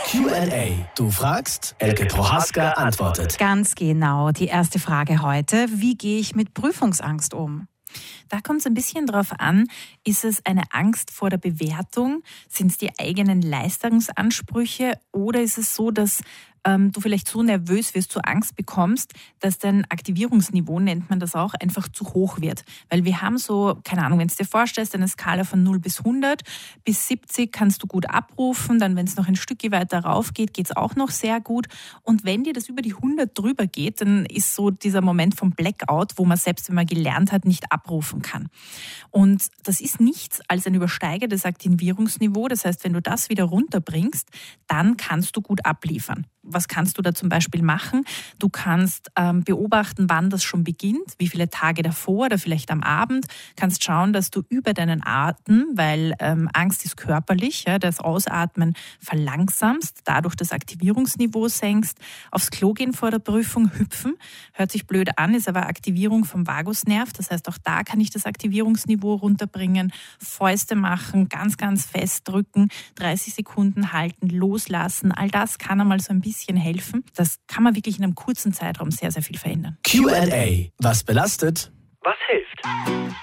Q&A. Du fragst, Elke Prohaska antwortet. Ganz genau. Die erste Frage heute. Wie gehe ich mit Prüfungsangst um? Da kommt es ein bisschen drauf an, ist es eine Angst vor der Bewertung? Sind es die eigenen Leistungsansprüche? Oder ist es so, dass du vielleicht so nervös wirst, so Angst bekommst, dass dein Aktivierungsniveau, nennt man das auch, einfach zu hoch wird? Weil wir haben so, keine Ahnung, wenn du dir vorstellst, eine Skala von 0 bis 100, bis 70 kannst du gut abrufen, dann wenn es noch ein Stückchen weiter rauf geht, geht es auch noch sehr gut. Und wenn dir das über die 100 drüber geht, dann ist so dieser Moment vom Blackout, wo man selbst, wenn man gelernt hat, nicht abrufen kann. Und das ist nichts als ein übersteigertes Aktivierungsniveau. Das heißt, wenn du das wieder runterbringst, dann kannst du gut abliefern. Was kannst du da zum Beispiel machen? Du kannst beobachten, wann das schon beginnt, wie viele Tage davor oder vielleicht am Abend. Kannst schauen, dass du über deinen Atem, weil Angst ist körperlich, ja, das Ausatmen verlangsamst, dadurch das Aktivierungsniveau senkst. Aufs Klo gehen vor der Prüfung, hüpfen. Hört sich blöd an, ist aber Aktivierung vom Vagusnerv. Das heißt, auch da kann ich das Aktivierungsniveau runterbringen. Fäuste machen, ganz, ganz fest drücken, 30 Sekunden halten, loslassen. All das kann einmal so ein bisschen helfen. Das kann man wirklich in einem kurzen Zeitraum sehr, sehr viel verändern. Q&A. Was belastet? Was hilft?